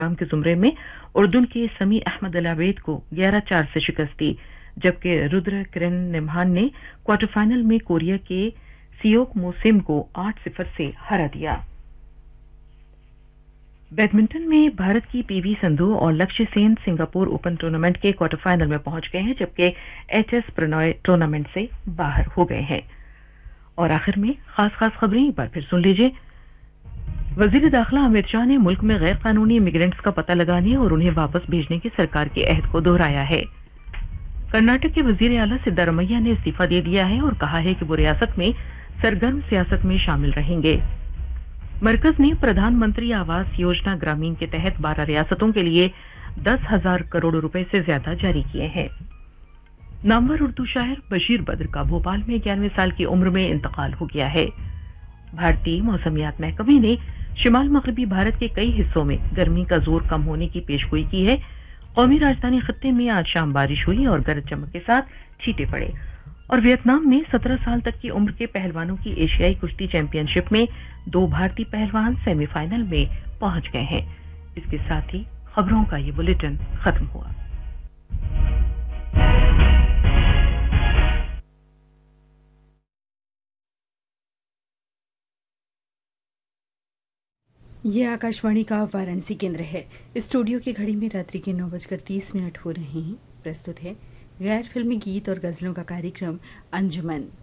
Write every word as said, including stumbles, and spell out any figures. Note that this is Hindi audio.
नाम के जुमरे में उर्दून के समी अहमद अल आवेद को ग्यारह चार से शिकस्त दी, जबकि रुद्र किरण निम्हान ने क्वार्टर फाइनल में कोरिया के सियोक मोसिम को आठ सिफर से हरा दिया। बैडमिंटन में भारत की पीवी संधू और लक्ष्य सेन सिंगापुर ओपन टूर्नामेंट के क्वार्टर फाइनल में पहुंच गए हैं, जबकि एच एस प्रणॉय टूर्नामेंट से बाहर हो गए हैं। और आखिर में खास खास खबरें एक बार फिर सुन लीजिए। वजीर दाखिला अमित शाह ने मुल्क में गैर कानूनी इमिग्रेंट्स का पता लगाने और उन्हें वापस भेजने की सरकार के अहद को दोहराया है। कर्नाटक के वजीर आला सिद्धारमैया ने इस्तीफा दे दिया है और कहा है कि वो रियासत में सरगर्म सियासत में शामिल रहेंगे। मरकज ने प्रधानमंत्री आवास योजना ग्रामीण के तहत बारह रियासतों के लिए दस हजार करोड़ रुपए से ज्यादा जारी किए हैं। नामवर उर्दू शायर बशीर बद्र का भोपाल में ग्यारहवीं साल की उम्र में इंतकाल हो गया है। भारतीय मौसमियात महकमे ने शिमाल मगरबी भारत के कई हिस्सों में गर्मी का जोर कम होने की पेशगोई की है। कौमी राजधानी खत्ते में आज शाम बारिश हुई और गरज चमक के साथ छींटे पड़े। और वियतनाम में सत्रह साल तक की उम्र के पहलवानों की एशियाई कुश्ती चैंपियनशिप में दो भारतीय पहलवान सेमीफाइनल में पहुंच गए हैं। इसके साथ ही खबरों का ये बुलेटिन खत्म हुआ। ये आकाशवाणी का वाराणसी केंद्र है। स्टूडियो की घड़ी में रात्रि के नौ बजकर तीस मिनट हो रहे हैं। प्रस्तुत है गैर फिल्मी गीत और गजलों का कार्यक्रम अंजुमन।